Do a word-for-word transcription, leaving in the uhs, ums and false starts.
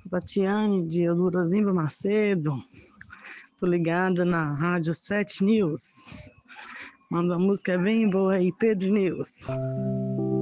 Tatiane de Eldorozimba Macedo. Tô ligada na Rádio sete News. Manda uma música bem boa aí, Pedro News.